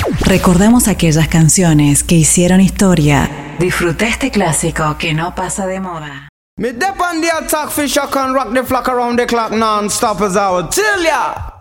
Recordamos aquellas canciones que hicieron historia. Disfruta este clásico que no pasa de moda. Me dep on the attack, fish, I can rock the flock around the clock non-stop as I would tell ya.